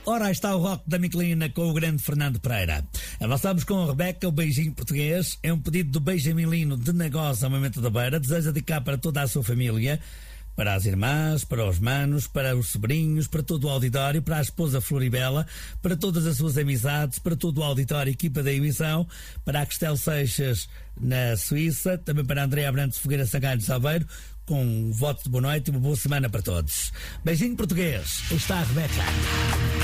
Ora, aí está o rock da Michelina com o grande Fernando Pereira. Avançamos com a Rebeca, o beijinho português. É um pedido do Benjamin Lino de Negócio ao Momento da Beira. Deseja dedicar para toda a sua família, para as irmãs, para os manos, para os sobrinhos, para todo o auditório, para a esposa Floribela, para todas as suas amizades, para todo o auditório e equipa da emissão, para a Cristel Seixas na Suíça, também para a Andréa Abrantes Fogueira Sagalho de Salveiro, com um voto de boa noite e uma boa semana para todos. Beijinho português. Aí está a Rebeca.